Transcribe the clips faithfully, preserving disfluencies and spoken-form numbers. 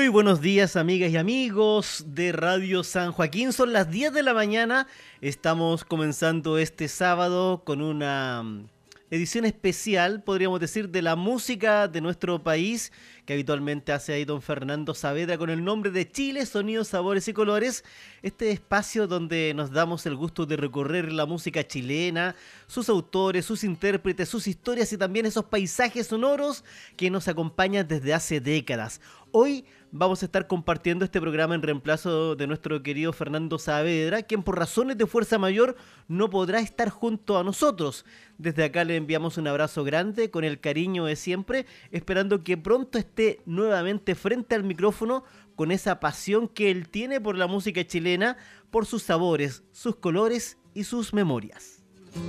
Muy buenos días, amigas y amigos de Radio San Joaquín. Son las diez de la mañana. Estamos comenzando este sábado con una mm, edición especial, podríamos decir, de la música de nuestro país, que habitualmente hace ahí don Fernando Saavedra con el nombre de Chile, Sonidos, Sabores y Colores. Este espacio donde nos damos el gusto de recorrer la música chilena, sus autores, sus intérpretes, sus historias y también esos paisajes sonoros que nos acompañan desde hace décadas. Hoy vamos a estar compartiendo este programa en reemplazo de nuestro querido Fernando Saavedra, quien por razones de fuerza mayor no podrá estar junto a nosotros. Desde acá le enviamos un abrazo grande con el cariño de siempre, esperando que pronto esté nuevamente frente al micrófono con esa pasión que él tiene por la música chilena, por sus sabores, sus colores y sus memorias.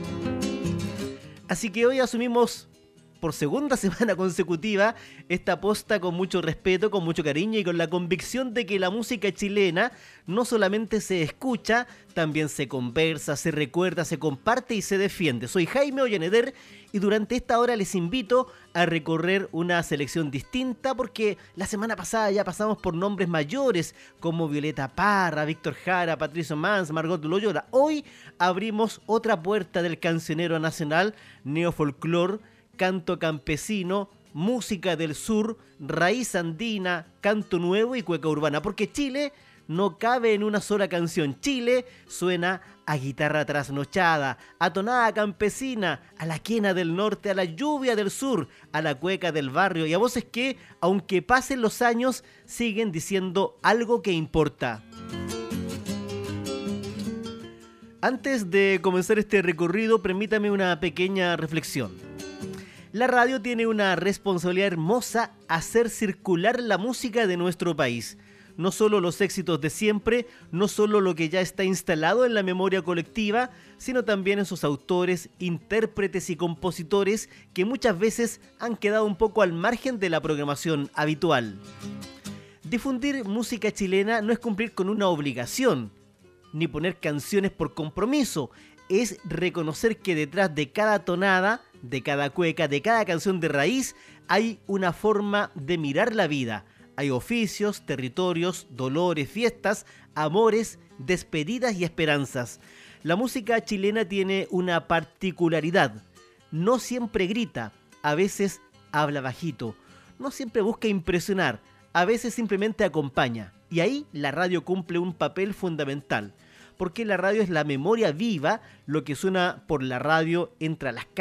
Así que hoy asumimos por segunda semana consecutiva esta posta con mucho respeto, con mucho cariño y con la convicción de que la música chilena no solamente se escucha, también se conversa, se recuerda, se comparte y se defiende. Soy Jaime Ollaneder y durante esta hora les invito a recorrer una selección distinta porque la semana pasada ya pasamos por nombres mayores como Violeta Parra, Víctor Jara, Patricio Mans, Margot Loyola. Hoy abrimos otra puerta del cancionero nacional, neofolclor, canto campesino, música del sur, raíz andina, canto nuevo y cueca urbana. Porque Chile no cabe en una sola canción. Chile suena a guitarra trasnochada, a tonada campesina, a la quena del norte, a la lluvia del sur, a la cueca del barrio y a voces que, aunque pasen los años, siguen diciendo algo que importa. Antes de comenzar este recorrido, permítame una pequeña reflexión. La radio tiene una responsabilidad hermosa: hacer circular la música de nuestro país. No solo los éxitos de siempre, no solo lo que ya está instalado en la memoria colectiva, sino también esos autores, intérpretes y compositores que muchas veces han quedado un poco al margen de la programación habitual. Difundir música chilena no es cumplir con una obligación, ni poner canciones por compromiso. Es reconocer que detrás de cada tonada, de cada cueca, de cada canción de raíz, hay una forma de mirar la vida. Hay oficios, territorios, dolores, fiestas, amores, despedidas y esperanzas. La música chilena tiene una particularidad. No siempre grita, a veces habla bajito. No siempre busca impresionar, a veces simplemente acompaña. Y ahí la radio cumple un papel fundamental. Porque la radio es la memoria viva, lo que suena por la radio entra a las